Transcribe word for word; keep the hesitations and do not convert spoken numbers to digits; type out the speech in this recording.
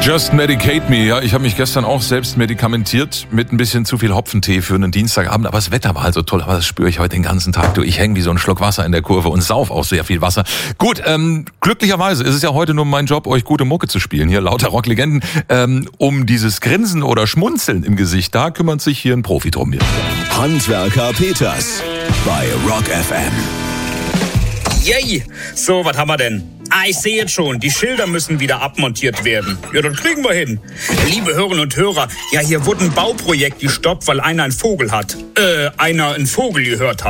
Just Medicate Me. Ja, ich habe mich gestern auch selbst medikamentiert mit ein bisschen zu viel Hopfentee für einen Dienstagabend. Aber das Wetter war halt so toll. Aber das spüre ich heute den ganzen Tag. Du, ich hänge wie so ein Schluck Wasser in der Kurve und sauf auch sehr viel Wasser. Gut, ähm, glücklicherweise ist es ja heute nur mein Job, euch gute Mucke zu spielen. Hier lauter Rocklegenden. Ähm, um dieses Grinsen oder Schmunzeln im Gesicht, da kümmert sich hier ein Profi drum. Hier. Handwerker Peters bei Rock F M. Yay! So, was haben wir denn? Ah, ich sehe jetzt schon, die Schilder müssen wieder abmontiert werden. Ja, das kriegen wir hin. Liebe Hörerinnen und Hörer, ja, hier wurde ein Bauprojekt gestoppt, weil einer einen Vogel hat. Äh, einer einen Vogel gehört hat.